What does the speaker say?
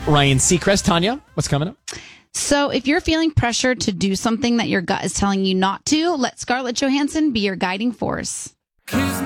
Ryan Seacrest. Tanya, what's coming up? So if you're feeling pressure to do something that your gut is telling you not to, let Scarlett Johansson be your guiding force.